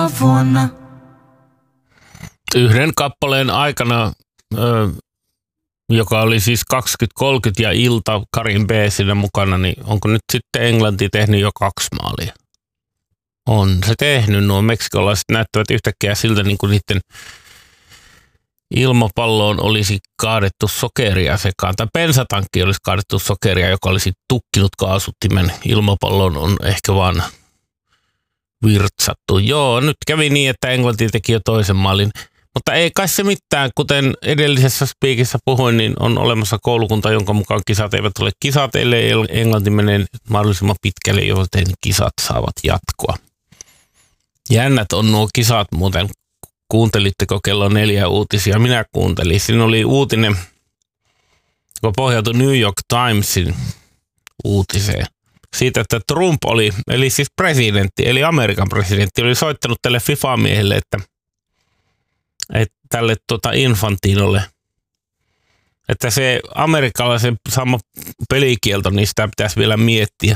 vuonna. Yhden kappaleen aikana, joka oli siis 2030 ja ilta Karin B siinä mukana, niin onko nyt sitten Englanti tehnyt jo 2 maalia? On se tehnyt. Nuo meksikolaiset näyttävät yhtäkkiä siltä, niin kuin niiden ilmapalloon olisi kaadettu sokeria sekaan. Tai bensatankki olisi kaadettu sokeria, joka olisi tukkinut kaasuttimen. Ilmapalloon on ehkä vaan virtsattu. Joo, nyt kävi niin, että Englanti teki jo toisen maalin. Mutta ei kai se mitään, kuten edellisessä spiikissä puhuin, niin on olemassa koulukunta, jonka mukaan kisat eivät ole kisat, ellei Englanti menee mahdollisimman pitkälle, joten kisat saavat jatkoa. Jännät on nuo kisat muuten. Kuuntelitteko kello 4 uutisia? Minä kuuntelin. Siinä oli uutinen, joka pohjautui New York Timesin uutiseen. Siitä, että Trump oli, eli siis presidentti, eli Amerikan presidentti, oli soittanut tälle FIFA-miehelle, että tälle Infantinolle, että se amerikkalaisen sama pelikielto, niin sitä pitäisi vielä miettiä.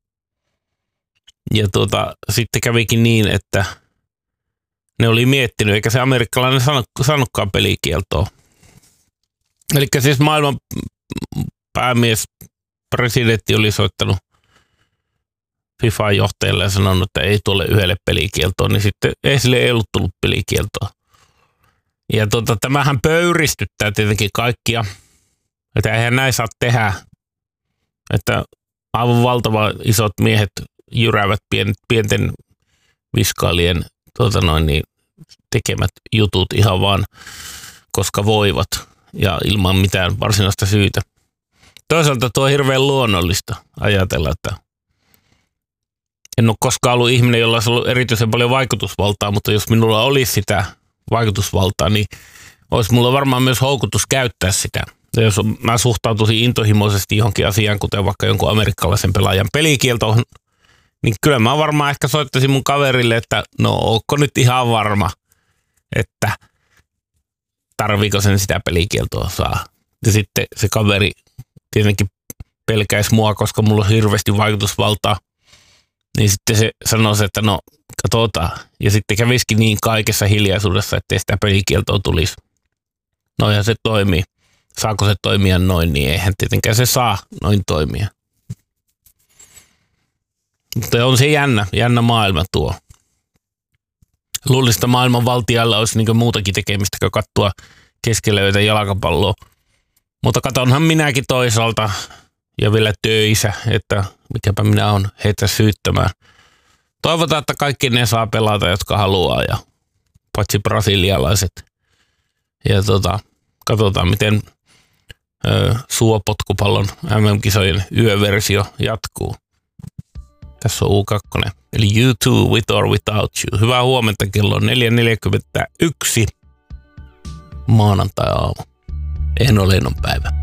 Ja sitten kävikin niin, että ne oli miettinyt, eikä se amerikkalainen sanonutkaan pelikieltoa. Eli siis maailman päämies, presidentti oli soittanut FIFA-johtajalle ja sanonut, että ei tule yhdelle pelikieltoon, niin sitten sille ei ollut tullut pelikieltoa. Ja tämähän pöyristyttää tietenkin kaikkia, että eihän näin saa tehdä, että aivan valtava isot miehet jyräävät pienten viskaalien tekemät jutut ihan vaan, koska voivat ja ilman mitään varsinaista syytä. Toisaalta tuo on hirveän luonnollista ajatella, että en ole koskaan ollut ihminen, jolla olisi ollut erityisen paljon vaikutusvaltaa, mutta jos minulla olisi sitä vaikutusvaltaa, niin olisi mulla varmaan myös houkutus käyttää sitä. Ja jos mä suhtautuisin intohimoisesti johonkin asiaan, kuten vaikka jonkun amerikkalaisen pelaajan pelikieltoon, niin kyllä mä varmaan ehkä soittaisin mun kaverille, että no ootko nyt ihan varma, että tarviiko sen sitä pelikieltoa saa. Ja sitten se kaveri tietenkin pelkäisi mua, koska mulla on hirveästi vaikutusvaltaa. Niin sitten se sanoisi, että no katsotaan. Ja sitten kävisikin niin kaikessa hiljaisuudessa, ettei sitä pelikieltoa tulisi. No ja se toimii. Saako se toimia noin, niin eihän tietenkään se saa noin toimia. Mutta on se jännä maailma tuo. Luulisin, että maailman valtialla olisi niin muutakin tekemistä kuin katsoa keskelöitä jalkapalloa. Mutta katonhan minäkin toisaalta ja vielä töissä, että mikäpä minä on heitä syyttämään. Toivotaan, että kaikki ne saa pelata, jotka haluaa, ja paitsi brasilialaiset. Ja katsotaan, miten suopotkupallon MM-kisojen yöversio jatkuu. Tässä on U2, eli U2 With or Without You. Hyvää huomenta, kello on 4.41 maanantai-aamu. En ole lennon päivä.